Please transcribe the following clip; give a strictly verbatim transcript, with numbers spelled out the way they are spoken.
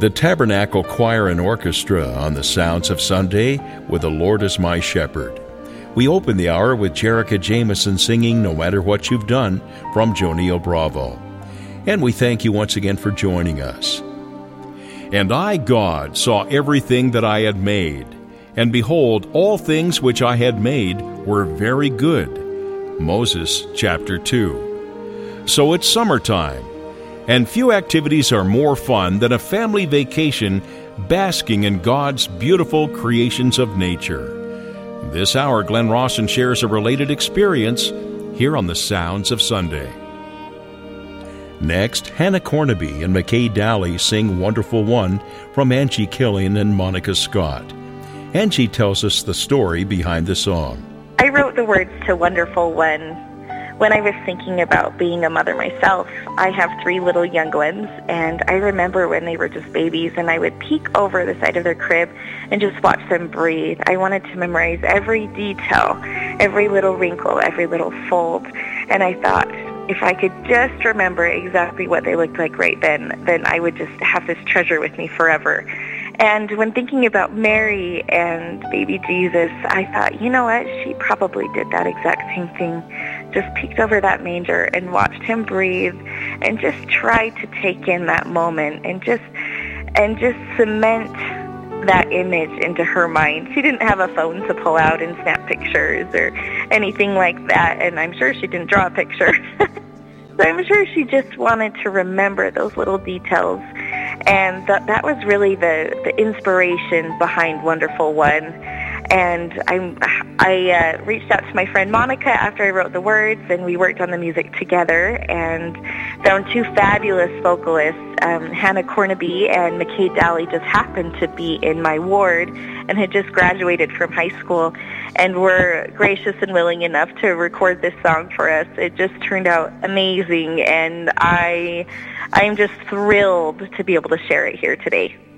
The Tabernacle Choir and Orchestra on the Sounds of Sunday with The Lord is My Shepherd. We open the hour with Jerica Jameson singing No Matter What You've Done from Jonio Bravo. And we thank you once again for joining us. And I, God, saw everything that I had made, and behold, all things which I had made were very good. Moses chapter two. So it's summertime, and few activities are more fun than a family vacation basking in God's beautiful creations of nature. This hour, Glenn Rawson shares a related experience here on the Sounds of Sunday. Next, Hannah Cornaby and McKay Dally sing Wonderful One from Angie Killian and Monica Scott. Angie tells us the story behind the song. I wrote the words to Wonderful One when I was thinking about being a mother myself. I have three little young ones, and I remember when they were just babies, and I would peek over the side of their crib and just watch them breathe. I wanted to memorize every detail, every little wrinkle, every little fold, and I thought, if I could just remember exactly what they looked like right then, then I would just have this treasure with me forever. And when thinking about Mary and baby Jesus, I thought, you know what, she probably did that exact same thing. Just peeked over that manger and watched him breathe and just tried to take in that moment and just and just cement that image into her mind. She didn't have a phone to pull out and snap pictures or anything like that, and I'm sure she didn't draw a picture. So I'm sure she just wanted to remember those little details, and th- that was really the, the inspiration behind Wonderful One. And I, I uh, reached out to my friend Monica after I wrote the words, and we worked on the music together and found two fabulous vocalists. Um, Hannah Cornaby and McKay Dally just happened to be in my ward and had just graduated from high school and were gracious and willing enough to record this song for us. It just turned out amazing, and I, I'm just thrilled to be able to share it here today.